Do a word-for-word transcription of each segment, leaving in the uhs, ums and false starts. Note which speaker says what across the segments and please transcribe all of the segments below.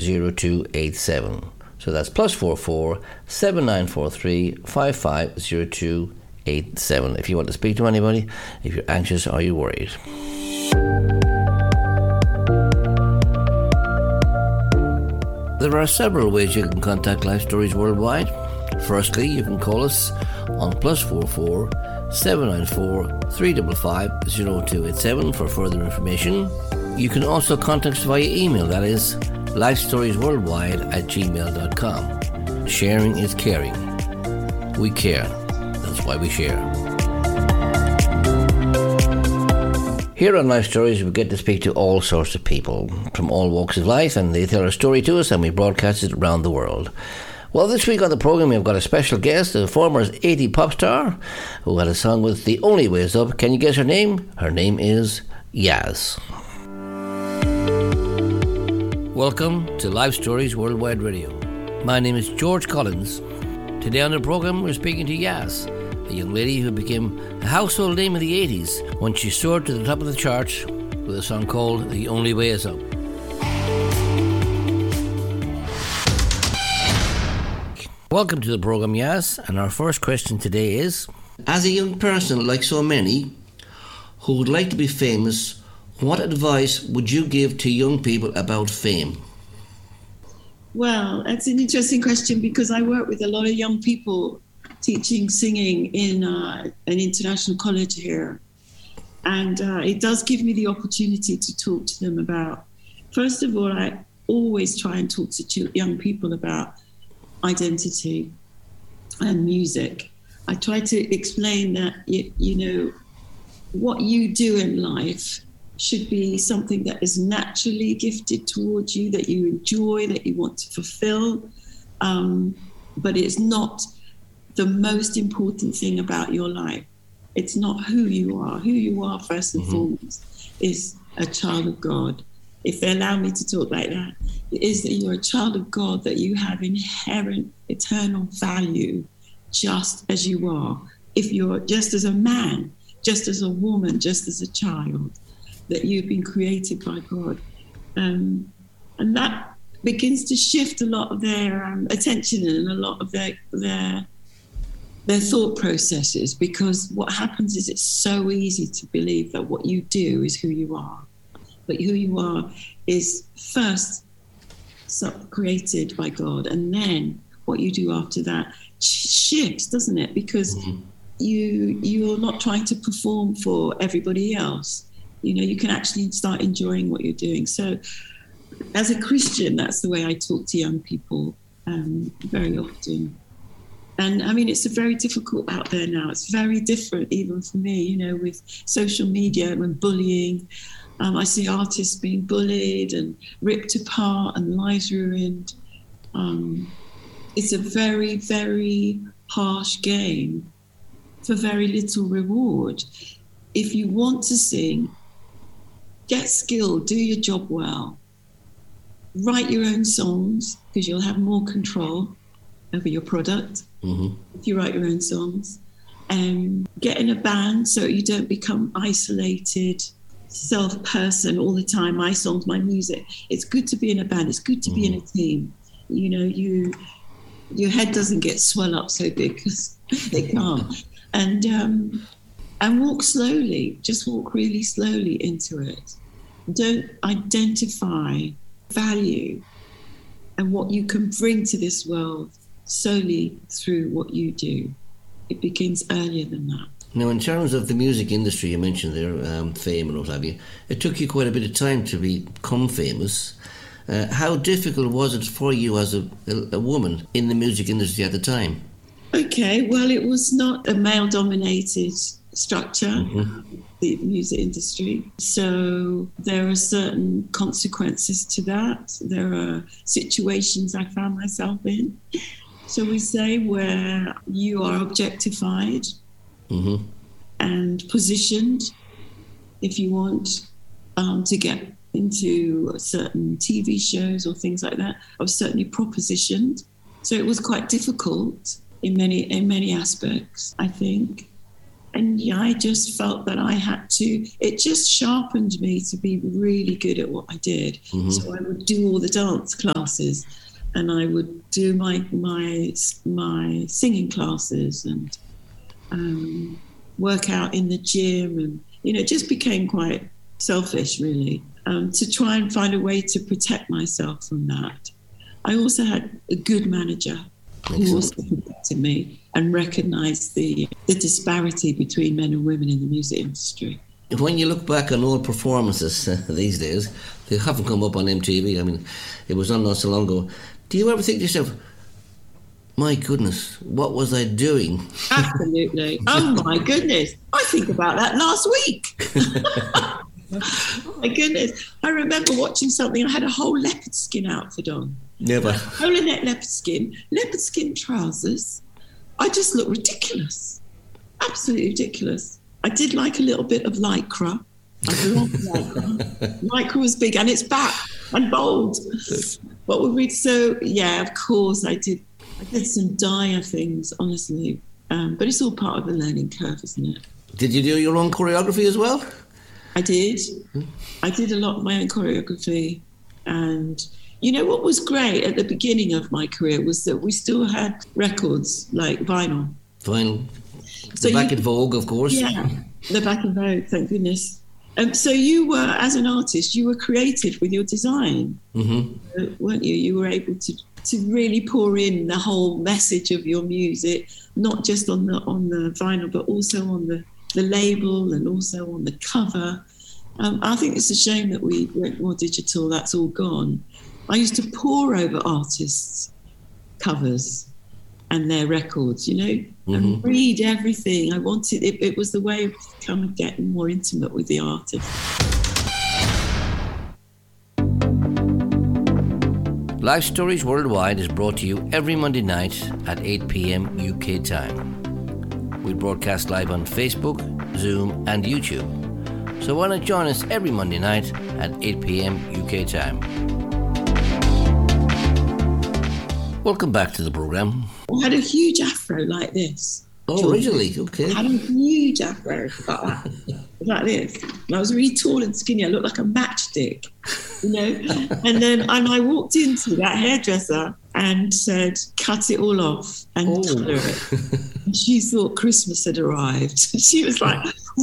Speaker 1: zero two eight seven. So that's plus four four seven nine four three five five zero two eight seven if you want to speak to anybody, if you're anxious or you're worried. There are several ways you can contact Life Stories Worldwide. Firstly, you can call us on plus four four seven nine four three five five zero two eight seven for further information. You can also contact us via email, that is lifestoriesworldwide at gmail dot com. Sharing is caring. We care. That's why we share. Here on Life Stories, we get to speak to all sorts of people from all walks of life, and they tell a story to us and we broadcast it around the world. Well, this week on the programme, we've got a special guest, a former eighties pop star who had a song with The Only Way Is Up. Can you guess her name? Her name is Yaz. Welcome to Life Stories Worldwide Radio. My name is George Collins. Today on the programme, we're speaking to Yaz, a young lady who became a household name in the eighties when she soared to the top of the charts with a song called The Only Way Is Up. Welcome to the programme, Yaz, and our first question today is, as a young person like so many who would like to be famous, what advice would you give to young people about fame?
Speaker 2: Well, that's an interesting question because I work with a lot of young people teaching singing in uh, an international college here. And uh, it does give me the opportunity to talk to them about, first of all, I always try and talk to young people about identity and music. I try to explain that, you, you know, what you do in life should be something that is naturally gifted towards you, that you enjoy, that you want to fulfill. Um, but it's not the most important thing about your life. It's not who you are. Who you are, first and mm-hmm. foremost, is a child of God. If they allow me to talk like that, it is that you're a child of God, that you have inherent eternal value just as you are. If you're just as a man, just as a woman, just as a child, that you've been created by God. Um, and that begins to shift a lot of their um, attention and a lot of their, their, their thought processes, because what happens is it's so easy to believe that what you do is who you are. But who you are is first created by God, and then what you do after that shifts, doesn't it? Because mm-hmm. you you're not trying to perform for everybody else. You know, you can actually start enjoying what you're doing. So, as a Christian, that's the way I talk to young people um, very often. And I mean, it's very difficult out there now. It's very different, even for me. You know, with social media and bullying. Um, I see artists being bullied and ripped apart and lives ruined. Um, it's a very, very harsh game for very little reward. If you want to sing, get skilled, do your job well. Write your own songs, because you'll have more control over your product mm-hmm. if you write your own songs. Um, get in a band so you don't become isolated self-person all the time. My songs, my music. It's good to be in a band. It's good to mm-hmm. be in a team. You know, you your head doesn't get swell up so big, because it can't. And um, and walk slowly. Just walk really slowly into it. Don't identify value and what you can bring to this world solely through what you do. It begins earlier than that.
Speaker 1: Now, in terms of the music industry, you mentioned there, um, fame and what have you, it took you quite a bit of time to become famous. Uh, how difficult was it for you as a, a, a woman in the music industry at the time?
Speaker 2: Okay, well, it was not a male-dominated structure, mm-hmm. the music industry. So there are certain consequences to that. There are situations I found myself in, shall we say, where you are objectified mm-hmm. and positioned, if you want, um, to get into certain T V shows or things like that. I was certainly propositioned. So it was quite difficult in many in many aspects, I think. and yeah, I just felt that I had to, it just sharpened me to be really good at what I did. Mm-hmm. So I would do all the dance classes, and I would do my my my singing classes, and um, work out in the gym, and you know, it just became quite selfish, really, um, to try and find a way to protect myself from that. I also had a good manager who also protected me and recognised the the disparity between men and women in the music industry.
Speaker 1: When you look back on old performances uh, these days, they haven't come up on M T V. I mean, it was on not so long ago. Do you ever think to yourself, my goodness, what was I doing?
Speaker 2: Absolutely. Oh my goodness. I think about that last week. Oh my goodness. I remember watching something. I had a whole leopard skin outfit on.
Speaker 1: Never.
Speaker 2: Whole net leopard skin, leopard skin trousers. I just looked ridiculous. Absolutely ridiculous. I did like a little bit of lycra. I loved lycra. Lycra was big, and it's back and bold. What would we? So yeah, of course I did. I did some dire things, honestly, um, but it's all part of the learning curve, isn't it?
Speaker 1: Did you do your own choreography as well?
Speaker 2: I did. I did a lot of my own choreography, and you know what was great at the beginning of my career was that we still had records like vinyl.
Speaker 1: Vinyl.
Speaker 2: So
Speaker 1: the back
Speaker 2: you,
Speaker 1: in vogue, of course.
Speaker 2: Yeah, the back in vogue, thank goodness. Um, so you were, as an artist, you were creative with your design, mm-hmm. uh, weren't you? You were able to, to really pour in the whole message of your music, not just on the on the vinyl, but also on the, the label and also on the cover. Um, I think it's a shame that we went more digital. That's all gone. I used to pore over artists' covers and their records, you know, mm-hmm. and read everything. I wanted, it, it was the way of kind of getting more intimate with the artist.
Speaker 1: Life Stories Worldwide is brought to you every Monday night at eight p.m. U K time. We broadcast live on Facebook, Zoom and YouTube. So why not join us every Monday night at eight p.m. U K time. Welcome back to the programme.
Speaker 2: I had a huge afro like this.
Speaker 1: Oh, George. Originally? Okay.
Speaker 2: I had a huge afro like that, like this. And I was really tall and skinny. I looked like a matchstick, you know. And then and I walked into that hairdresser and said, cut it all off and
Speaker 1: oh.
Speaker 2: colour it. And she thought Christmas had arrived. She was like,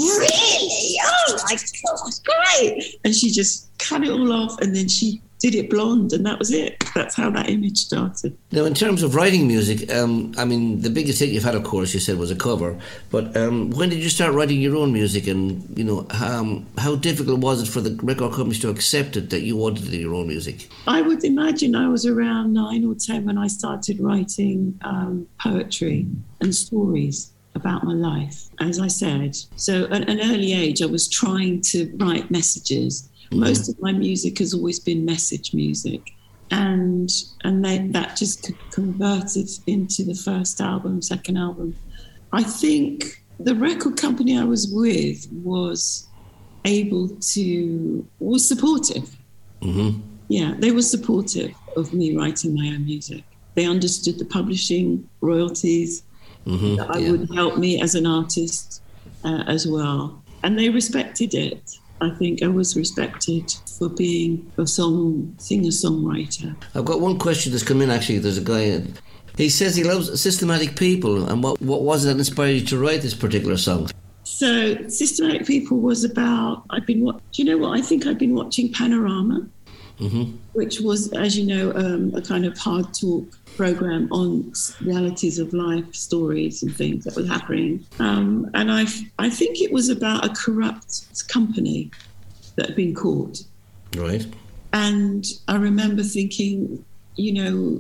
Speaker 2: really? Oh my gosh, great. And she just cut it all off, and then she did it blonde, and that was it. That's how that image started.
Speaker 1: Now, in terms of writing music, um, I mean, the biggest hit you've had, of course, you said was a cover. But um, when did you start writing your own music, and you know, um, how difficult was it for the record companies to accept it that you wanted to do your own music?
Speaker 2: I would imagine I was around nine or ten when I started writing um, poetry and stories about my life, as I said. So at an early age, I was trying to write messages. Most of my music has always been message music, and and then that just converted into the first album, second album. I think the record company I was with was able to, was supportive. Mm-hmm. Yeah, they were supportive of me writing my own music. They understood the publishing royalties, mm-hmm. that I yeah. would help me as an artist uh, as well. And they respected it. I think I was respected for being a song singer-songwriter.
Speaker 1: I've got one question that's come in, actually. There's a guy, he says he loves Systematic People, and what, what was it that inspired you to write this particular song?
Speaker 2: So Systematic People was about, I've been, do you know what, I think I've been watching Panorama, mm-hmm. which was, as you know, um, a kind of hard talk program on realities of life, stories and things that were happening. Um, and I I think it was about a corrupt company that had been caught.
Speaker 1: Right.
Speaker 2: And I remember thinking, you know,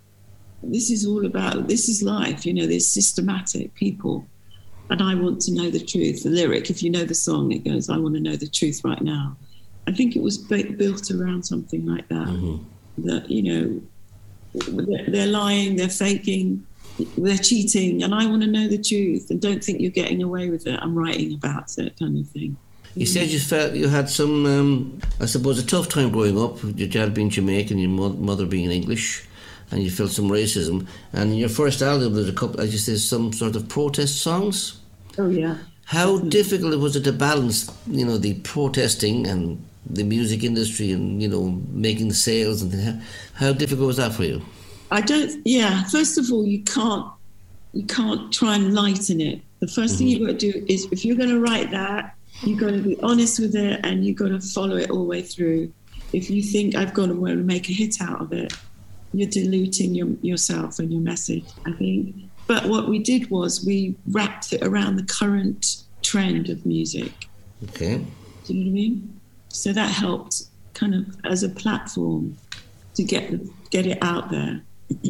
Speaker 2: this is all about, this is life, you know, there's systematic people. And I want to know the truth. The lyric, if you know the song, it goes, I want to know the truth right now. I think it was built around something like that, mm-hmm. that, you know, they're lying, they're faking, they're cheating, and I want to know the truth and don't think you're getting away with it. I'm writing about it, kind of thing.
Speaker 1: You yeah. said you felt you had some, um, I suppose, a tough time growing up, your dad being Jamaican, your mother being English, and you felt some racism. And in your first album, there's a couple, as you said, some sort of protest songs.
Speaker 2: Oh, yeah.
Speaker 1: How difficult was it to balance, you know, the protesting and the music industry and, you know, making sales and things? How difficult was that for you?
Speaker 2: I don't, yeah, first of all, you can't, you can't try and lighten it. The first mm-hmm. thing you've got to do is, if you're going to write that, you've got to be honest with it and you've got to follow it all the way through. If you think I've got to make a hit out of it, you're diluting your, yourself and your message, I think. But what we did was we wrapped it around the current trend of music.
Speaker 1: Okay.
Speaker 2: Do you know what I mean? So that helped kind of as a platform to get get it out there.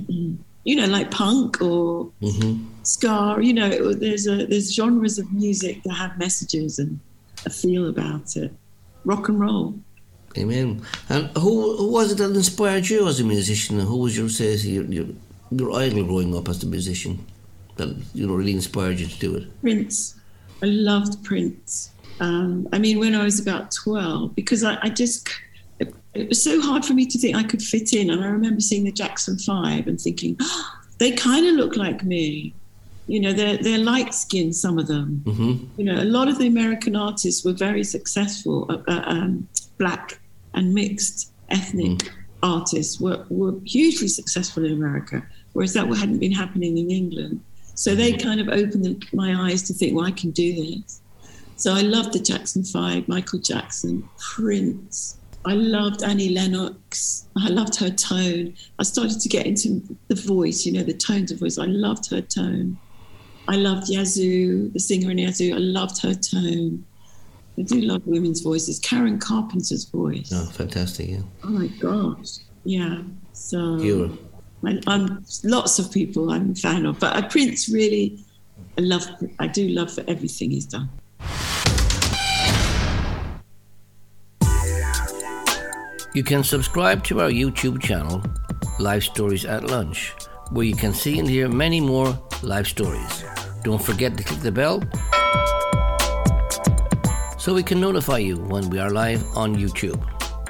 Speaker 2: You know, like punk or mm-hmm. ska. You know, it, there's a there's genres of music that have messages and a feel about it. Rock and roll.
Speaker 1: Amen. And who, who was it that inspired you as a musician? And who was your say your, your your idol growing up as a musician that, you know, really inspired you to do it?
Speaker 2: Prince. I loved Prince. Um, I mean, when I was about twelve, because I, I just, it, it was so hard for me to think I could fit in. And I remember seeing the Jackson Five and thinking, oh, they kind of look like me. You know, they're, they're light-skinned, some of them. Mm-hmm. You know, a lot of the American artists were very successful, uh, uh, um, black and mixed ethnic mm. artists were, were hugely successful in America, whereas that hadn't been happening in England. So they kind of opened my eyes to think, well, I can do this. So I loved the Jackson Five, Michael Jackson, Prince. I loved Annie Lennox. I loved her tone. I started to get into the voice, you know, the tones of voice. I loved her tone. I loved Yazoo, the singer in Yazoo. I loved her tone. I do love women's voices. Karen Carpenter's voice.
Speaker 1: Oh, fantastic, yeah.
Speaker 2: Oh, my gosh. Yeah. So
Speaker 1: you
Speaker 2: I, I'm lots of people I'm a fan of. But uh, Prince really, I love, I do love for everything he's done.
Speaker 1: You can subscribe to our YouTube channel, Life Stories at Lunch, where you can see and hear many more life stories. Don't forget to click the bell so we can notify you when we are live on YouTube.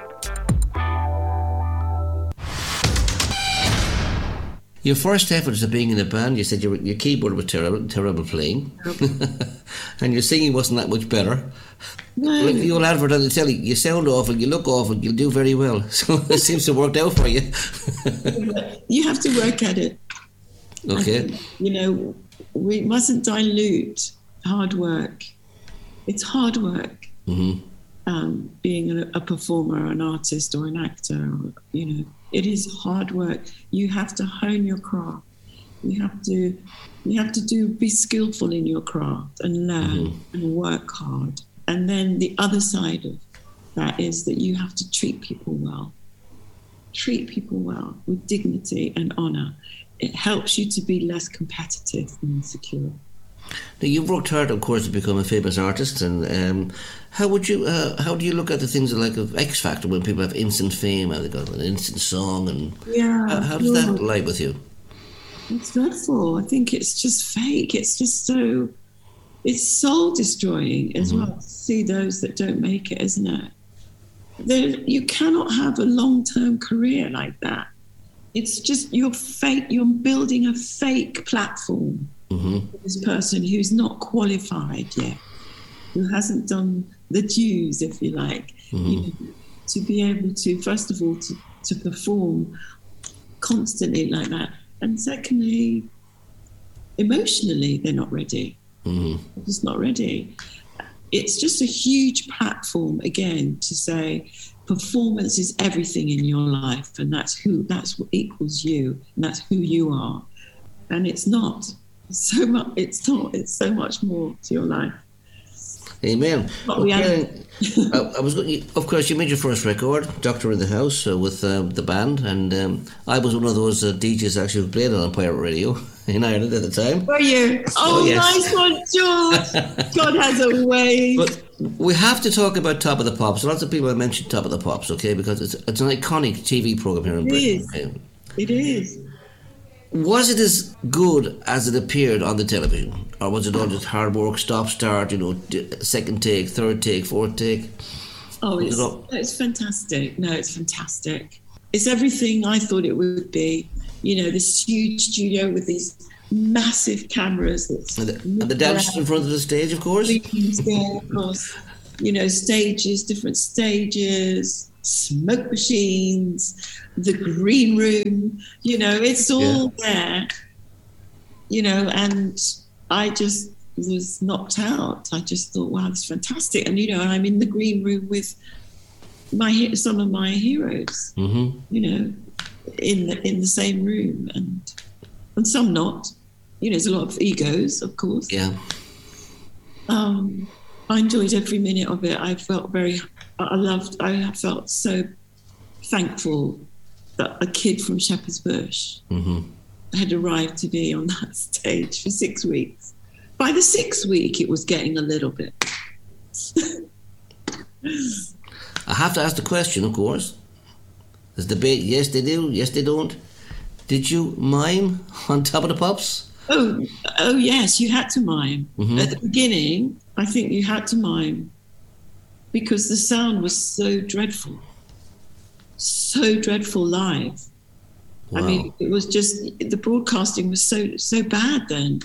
Speaker 1: Your first efforts of being in a band, you said your, your keyboard was terrible, terrible playing, and your singing wasn't that much better.
Speaker 2: No.
Speaker 1: Like the old advert on the telly, you sound awful, you look awful, you'll do very well. So it seems to have worked out for you.
Speaker 2: You have to work at it.
Speaker 1: Okay.
Speaker 2: And, you know, we mustn't dilute hard work. It's hard work. Mm-hmm. Um, being a, a performer, an artist, or an actor, or, you know, it is hard work. You have to hone your craft. You have to, you have to do be skillful in your craft and learn mm-hmm. and work hard. And then the other side of that is that you have to treat people well. Treat people well with dignity and honor. It helps you to be less competitive and insecure.
Speaker 1: Now, you've worked hard, of course, to become a famous artist, and um, how would you, uh, how do you look at the things like of X Factor when people have instant fame and they got an instant song, and
Speaker 2: yeah,
Speaker 1: how, how does that lie with you?
Speaker 2: It's dreadful. I think it's just fake. It's just so, it's soul destroying as mm-hmm. well to see those that don't make it, isn't it? There, you cannot have a long-term career like that. It's just you're fake. You're building a fake platform. Mm-hmm. This person who's not qualified yet, who hasn't done the dues, if you like, mm-hmm. you know, to be able to, first of all, to, to perform constantly like that. And secondly, emotionally, they're not ready. Mm-hmm. They're just not ready. It's just a huge platform, again, to say performance is everything in your life, and that's who, that's what equals you, and that's who you are. And it's not. So much, it's not. It's so much more to your life.
Speaker 1: Amen.
Speaker 2: Okay.
Speaker 1: I, I was going. Of course, you made your first record, "Doctor in the House," uh, with um, the band, and um, I was one of those uh, D Js actually who played it on pirate radio in Ireland at the time.
Speaker 2: Were you? Oh,
Speaker 1: oh yes.
Speaker 2: Nice one, George. God has a way.
Speaker 1: But we have to talk about Top of the Pops. Lots of people have mentioned Top of the Pops, okay, because it's it's an iconic T V program here in
Speaker 2: it
Speaker 1: Britain.
Speaker 2: Is. Okay. It is.
Speaker 1: Was it as good as it appeared on the television? Or was it all just hard work, stop, start, you know, second take, third take, fourth take?
Speaker 2: Oh, it's, it's fantastic. No, it's fantastic. It's everything I thought it would be. You know, this huge studio with these massive cameras. That's
Speaker 1: and, the, and the dancers in front of the stage, of course.
Speaker 2: Yeah, of course. You know, stages, different stages, smoke machines, the green room. You know, it's all yeah. there. You know, and I just was knocked out. I just thought, wow, that's fantastic. And, you know, I'm in the green room with my some of my heroes, mm-hmm. you know, in the, in the same room, and and some not. You know, there's a lot of egos, of course.
Speaker 1: Yeah.
Speaker 2: Um, I enjoyed every minute of it. I felt very, I loved, I felt so thankful that a kid from Shepherd's Bush mm-hmm. had arrived to be on that stage for six weeks. By the sixth week, it was getting a little bit.
Speaker 1: I have to ask the question, of course. There's debate, yes they do, yes they don't. Did you mime on Top of the Pops?
Speaker 2: Oh, oh yes, you had to mime. Mm-hmm. At the beginning, I think you had to mime because the sound was so dreadful. So dreadful live. Wow. I mean, it was just, the broadcasting was so so bad then.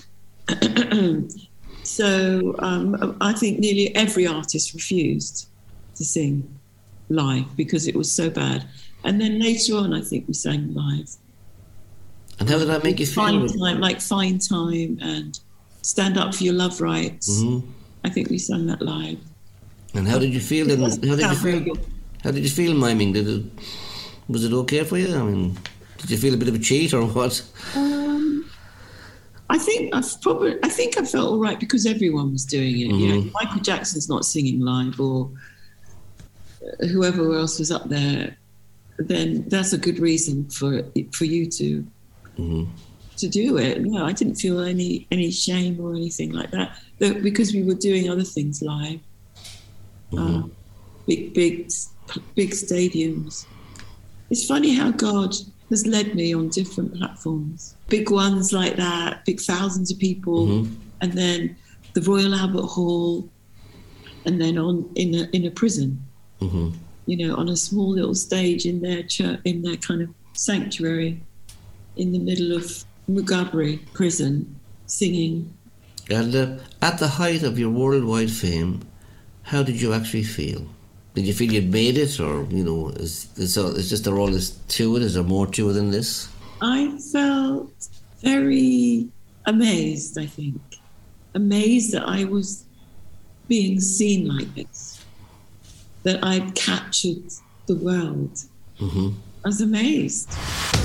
Speaker 2: So um, I think nearly every artist refused to sing live because it was so bad. And then later on, I think we sang live.
Speaker 1: And how did that make you feel?
Speaker 2: Fine Time, like Fine Time and Stand Up for Your Love Rights. Mm-hmm. I think we sang that live.
Speaker 1: And how did you feel? In, how did you feel? How did you feel miming? Did it was it okay for you? I mean, did you feel a bit of a cheat or what?
Speaker 2: Um, I think I've probably. I think I felt all right because everyone was doing it. Mm-hmm. You know, Michael Jackson's not singing live, or whoever else was up there. Then that's a good reason for for you to. Mm-hmm. to do it. No, I didn't feel any any shame or anything like that, though, because we were doing other things live. Mm-hmm. uh, big big big stadiums. It's funny how God has led me on different platforms, big ones like that, big thousands of people, mm-hmm. and then the Royal Albert Hall, and then on in a in a prison, mm-hmm. you know, on a small little stage in their church, in their kind of sanctuary in the middle of Mugabe prison, singing.
Speaker 1: And uh, at the height of your worldwide fame, how did you actually feel? Did you feel you'd made it, or, you know, is, is, is just there all this to it? Is there more to it than this?
Speaker 2: I felt very amazed, I think. Amazed that I was being seen like this, that I'd captured the world. Mm-hmm. I was amazed.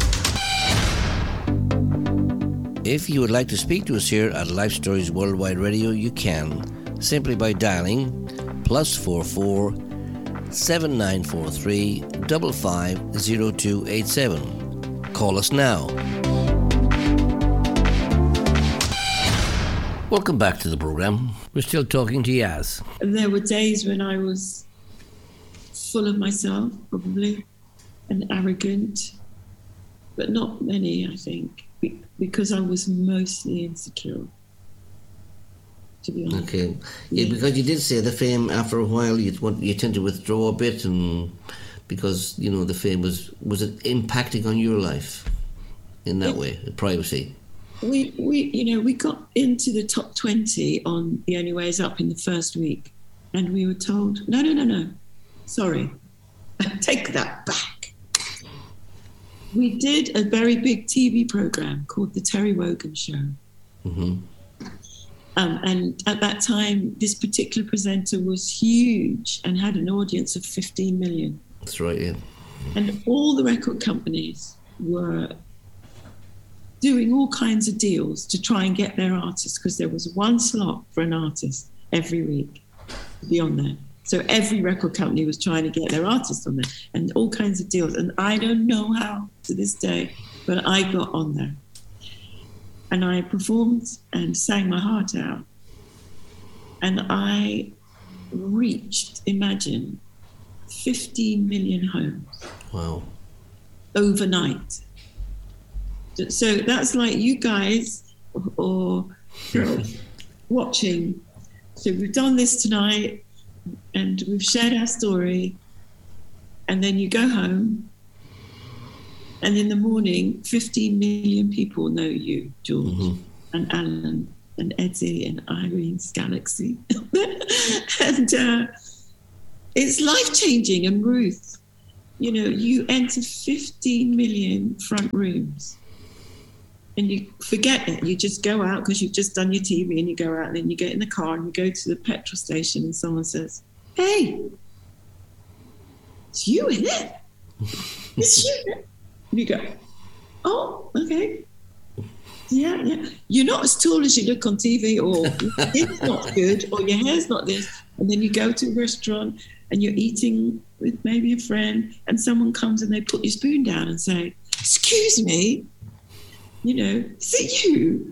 Speaker 1: If you would like to speak to us here at Life Stories Worldwide Radio, you can, simply by dialing plus four four seven nine four three five five zero two eight seven. Call us now. Welcome back to the program. We're still talking to Yaz.
Speaker 2: There were days when I was full of myself, probably, and arrogant, but not many, I think. Because I was mostly insecure, to be honest.
Speaker 1: Okay, yeah, yeah, because you did say the fame after a while you you tend to withdraw a bit, and because you know the fame was was it impacting on your life in that it, way, privacy.
Speaker 2: We we you know we got into the top twenty on The Only Way Is Up in the first week, and we were told no no no no, sorry, take that back. We did a very big T V program called The Terry Wogan Show. Mm-hmm. Um, and at that time, this particular presenter was huge and had an audience of fifteen million.
Speaker 1: That's right, yeah.
Speaker 2: And all the record companies were doing all kinds of deals to try and get their artists, because there was one slot for an artist every week to be on there. So every record company was trying to get their artists on there, and all kinds of deals. And I don't know how to this day, but I got on there. And I performed and sang my heart out. And I reached, imagine, fifteen million homes.
Speaker 1: Wow. Overnight.
Speaker 2: So that's like you guys or you know, watching. So we've done this tonight, and we've shared our story, and then you go home And in the morning, fifteen million people know you, George,
Speaker 1: Mm-hmm.
Speaker 2: and Alan, and Eddie, and Irene's Galaxy. and uh, it's life-changing. And Ruth, you know, you enter fifteen million front rooms and you forget it. You just go out because you've just done your T V, and you go out, and then you get in the car and you go to the petrol station, and someone says, "Hey, it's you, isn't it? It's you." And you go, "Oh, okay. Yeah, yeah. You're not as tall as you look on T V, or your skin's not good, or your hair's not this." And then you go to a restaurant and you're eating with maybe a friend, and someone comes and they put your spoon down and say, "Excuse me, you know, is it you?"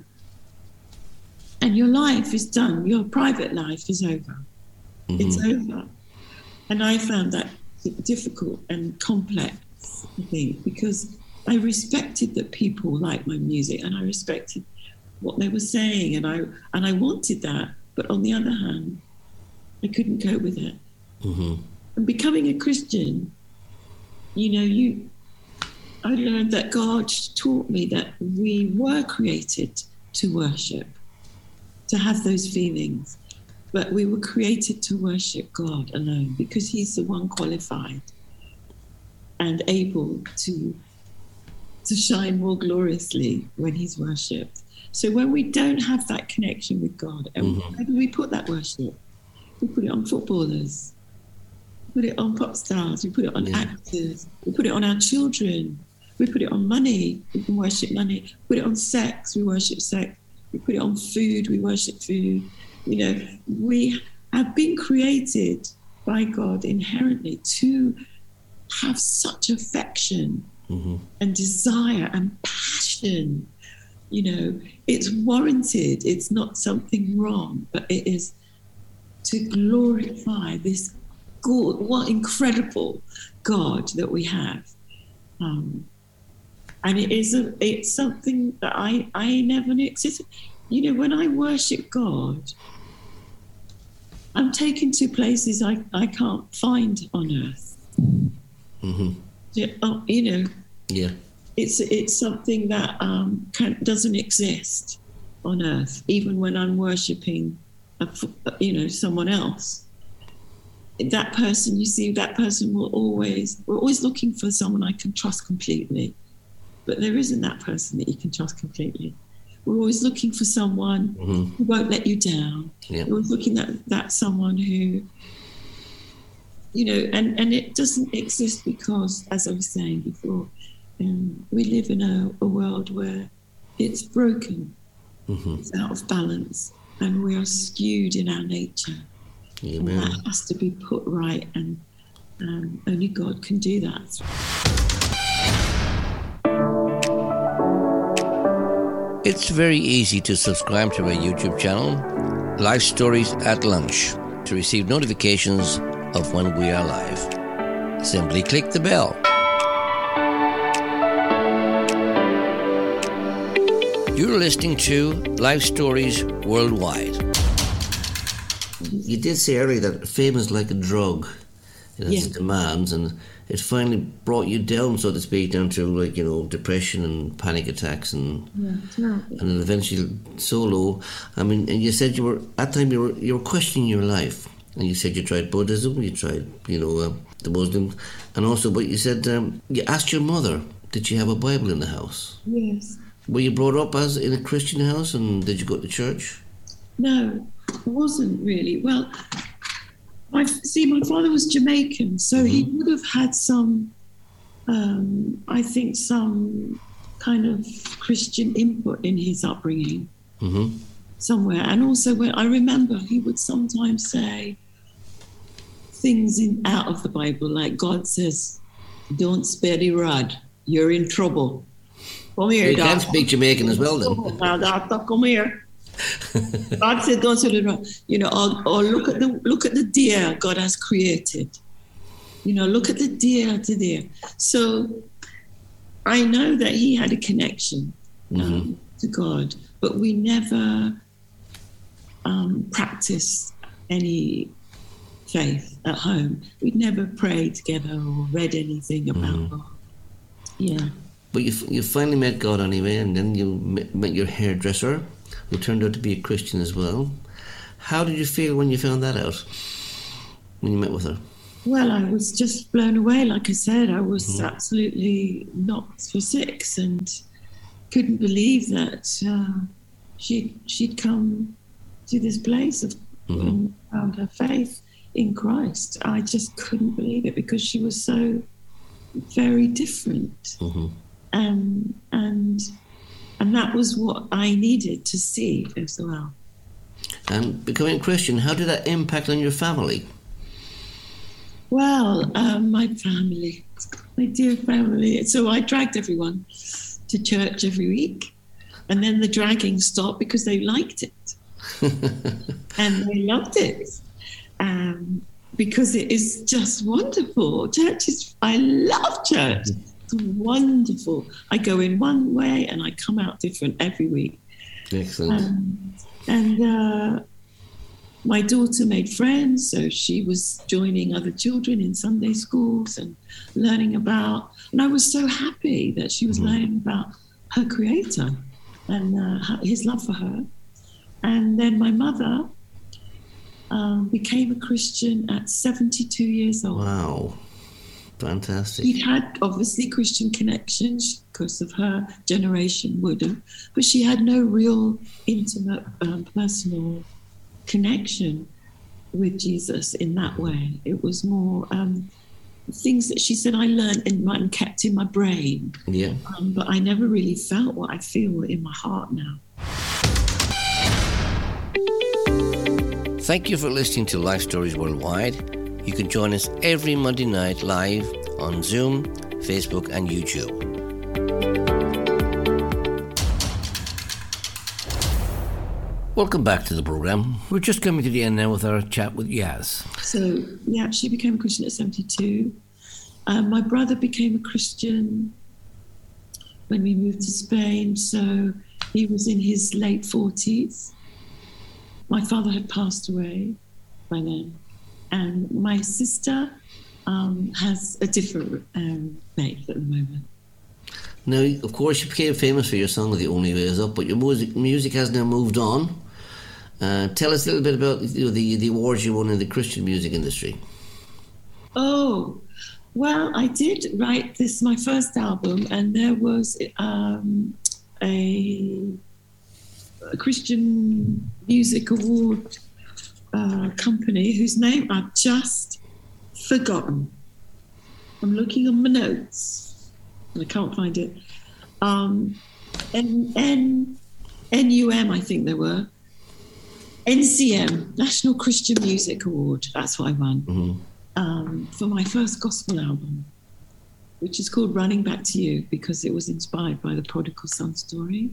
Speaker 2: And your life is done. Your private life is over. Mm-hmm. It's over. And I found that difficult and complex, I think, because I respected that people liked my music, and I respected what they were saying, and I and I wanted that. But on the other hand, I couldn't cope with it.
Speaker 1: Mm-hmm.
Speaker 2: And becoming a Christian, you know, you, I learned that God taught me that we were created to worship, to have those feelings, but we were created to worship God alone, because He's the one qualified and able to to shine more gloriously when He's worshipped. So when we don't have that connection with God, and
Speaker 1: mm-hmm.
Speaker 2: where do we put that worship? We put it on footballers, we put it on pop stars, we put it on yeah. actors, we put it on our children, we put it on money, we can worship money, we put it on sex, we worship sex, we put it on food, we worship food. You know, we have been created by God inherently to have such affection mm-hmm. and desire and passion. You know, it's warranted. It's not something wrong, but it is to glorify this God, what incredible God that we have. Um, and it is a, it's something that I, I never knew existed. You know, when I worship God, I'm taken to places I, I can't find on earth.
Speaker 1: Mm-hmm.
Speaker 2: You know,
Speaker 1: yeah,
Speaker 2: it's it's something that um, can, doesn't exist on earth. Even when I'm worshiping, a, you know, someone else, that person, you see, that person will always. We're always looking for someone I can trust completely, but there isn't that person that you can trust completely. We're always looking for someone mm-hmm. who won't let you down. Yeah. We're looking at that someone who, you know, and, and it doesn't exist because, as I was saying before, um, we live in a, a world where it's broken, mm-hmm. it's out of balance, and we are skewed in our nature. And that has to be put right, and um, only God can do that.
Speaker 1: It's very easy to subscribe to our YouTube channel, Life Stories at Lunch, to receive notifications of when we are live. Simply click the bell. You're listening to Life Stories Worldwide. You did say earlier that fame is like a drug. It has yeah. demands, and it finally brought you down, so to speak, down to, like, you know, depression and panic attacks, and
Speaker 2: yeah,
Speaker 1: and then eventually so low. I mean, and you said you were at the time you were you were questioning your life, and you said you tried Buddhism, you tried, you know, uh, the Muslims, and also, but you said um, you asked your mother, did she have a Bible in the house?
Speaker 2: Yes.
Speaker 1: Were you brought up as in a Christian house, and did you go to church?
Speaker 2: No, it wasn't really. Well, I see, my father was Jamaican, so mm-hmm. he would have had some, um, I think, some kind of Christian input in his upbringing mm-hmm. somewhere. And also, when I remember, he would sometimes say things in out of the Bible, like God says, "Don't spare the rod, you're in trouble. Come here,
Speaker 1: you
Speaker 2: doctor.
Speaker 1: can speak Jamaican as well, then.
Speaker 2: Now, doctor, come here." God said, "Don't say the, you know, or, or look at the look at the deer God has created. You know, look at the deer to there." So I know that he had a connection um, mm-hmm. to God, but we never um, practiced any faith at home. We'd never prayed together or read anything about mm-hmm. God. Yeah.
Speaker 1: But you you finally met God anyway, and then you met, met your hairdresser, who turned out to be a Christian as well. How did you feel when you found that out, when you met with her?
Speaker 2: Well, I was just blown away. Like I said, I was mm-hmm. absolutely knocked for six and couldn't believe that uh, she'd, she'd come to this place of mm-hmm. and found her faith in Christ. I just couldn't believe it because she was so very different. Mm-hmm. Um, and and that was what I needed to see as well.
Speaker 1: And becoming a Christian, how did that impact on your family?
Speaker 2: Well, um, my family, my dear family. So I dragged everyone to church every week. And then the dragging stopped because they liked it. And they loved it. Um, because it is just wonderful. Church is, I love church. It's wonderful. I go in one way and I come out different every week.
Speaker 1: Excellent.
Speaker 2: Um, and uh, my daughter made friends, so she was joining other children in Sunday schools and learning about, and I was so happy that she was mm-hmm. learning about her Creator and uh, his love for her. And then my mother um, became a Christian at seventy-two years old.
Speaker 1: Wow, fantastic.
Speaker 2: She had obviously Christian connections because of her generation would have, but she had no real intimate um, personal connection with Jesus in that way. It was more um, things that she said I learned and, and kept in my brain.
Speaker 1: Yeah.
Speaker 2: Um, but I never really felt what I feel in my heart now.
Speaker 1: Thank you for listening to Life Stories Worldwide. You can join us every Monday night live on Zoom, Facebook and YouTube. Welcome back to the program. We're just coming to the end now with our chat with Yaz.
Speaker 2: So, yeah, she became a Christian at seventy-two. Um, my brother became a Christian when we moved to Spain. So he was in his late forties. My father had passed away by then. And my sister um, has a different um, faith at the moment.
Speaker 1: Now, of course, you became famous for your song The Only Way Is Up, but your music music has now moved on. Uh, tell us a little bit about you know, the, the awards you won in the Christian music industry.
Speaker 2: Oh, well, I did write this, my first album, and there was um, a, a Christian music award uh, company whose name I've just forgotten. I'm looking on my notes and I can't find it. Um, N, N, N U M, I think there were. N C M, National Christian Music Award. That's what I won mm-hmm. um, for my first gospel album, which is called Running Back to You because it was inspired by the Prodigal Son story.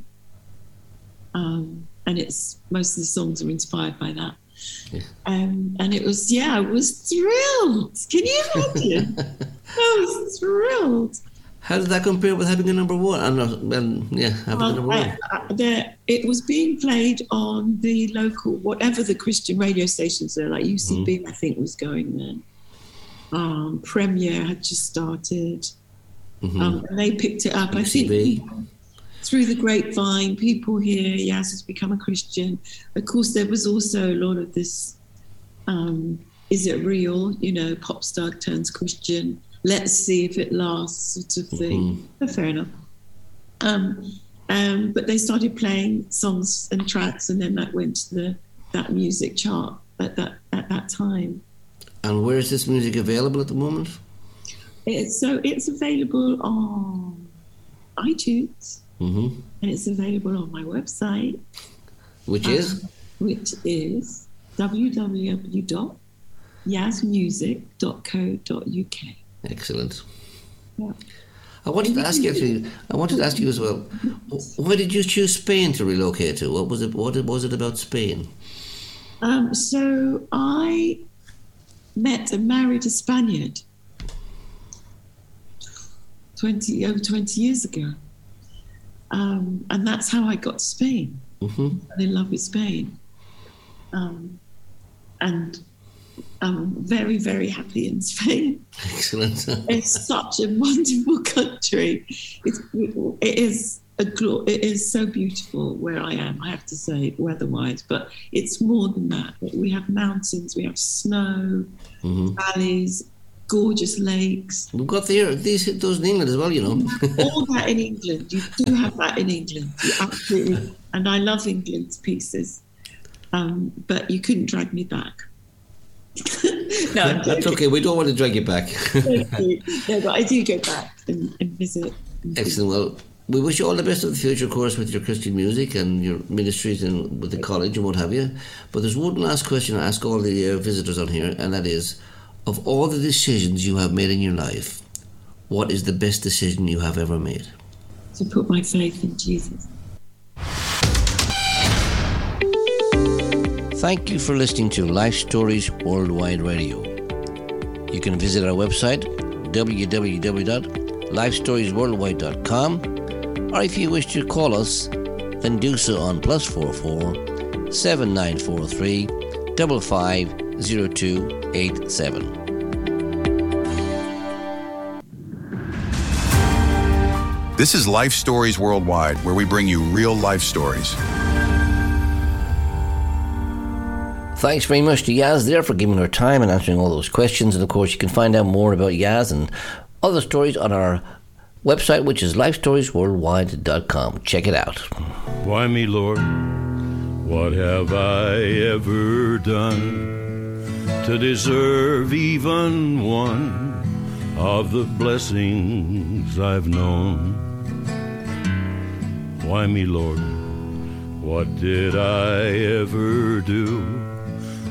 Speaker 2: Um, and it's most of the songs are inspired by that. Yeah. Um, and it was, yeah, I was thrilled. Can you imagine? I was thrilled.
Speaker 1: How did that compare with having a number one? I'm not, well, yeah, having
Speaker 2: well,
Speaker 1: a number one.
Speaker 2: I, I, there, it was being played on the local, whatever the Christian radio stations are, like U C B, mm-hmm. I think, was going then. Um, Premiere had just started, mm-hmm. um, and they picked it up. U C B. I think through the grapevine, people hear Yaz has become a Christian. Of course, there was also a lot of this, um, is it real? You know, pop star turns Christian. Let's see if it lasts, sort of thing. Mm-hmm. Oh, fair enough. Um, um, but they started playing songs and tracks, and then that went to the that music chart at that at that time.
Speaker 1: And where is this music available at the moment?
Speaker 2: It's, so it's available on iTunes, mm-hmm. and it's available on my website,
Speaker 1: which
Speaker 2: um,
Speaker 1: is
Speaker 2: which is w w w dot yaz music dot co dot u k.
Speaker 1: Excellent.
Speaker 2: Yeah.
Speaker 1: I wanted to ask you actually. I wanted to ask you as well. Why did you choose Spain to relocate to? What was it? What was it about Spain?
Speaker 2: Um, so I met and married a Spaniard twenty over twenty years ago, um, and that's how I got to Spain. Mm-hmm. I'm in love with Spain, um, and I'm very, very happy in Spain.
Speaker 1: Excellent.
Speaker 2: It's such a wonderful country. It's, it is a glo- it is so beautiful where I am, I have to say, weather-wise. But it's more than that. We have mountains, we have snow, mm-hmm. valleys, gorgeous lakes.
Speaker 1: We've got the, these those in England as well, you know.
Speaker 2: All that in England. You do have that in England. You absolutely. And I love England's pieces. Um, but you couldn't drag me back. No,
Speaker 1: that's okay. We don't want to drag you back.
Speaker 2: No, but I do go back and, and visit. And
Speaker 1: Excellent. Well, we wish you all the best of the future, of course, with your Christian music and your ministries and with the college and what have you. But there's one last question I ask all the uh, visitors on here, and that is, of all the decisions you have made in your life, what is the best decision you have ever made?
Speaker 2: To put my faith in Jesus.
Speaker 1: Thank you for listening to Life Stories Worldwide Radio. You can visit our website, w w w dot life stories worldwide dot com, or if you wish to call us, then do so on plus four four seven nine four three five five zero two eight seven.
Speaker 3: This is Life Stories Worldwide, where we bring you real life stories.
Speaker 1: Thanks very much to Yaz there for giving her time and answering all those questions. And of course, you can find out more about Yaz and other stories on our website, which is life stories worldwide dot com. Check it out.
Speaker 4: Why me, Lord? What have I ever done to deserve even one of the blessings I've known? Why me, Lord? What did I ever do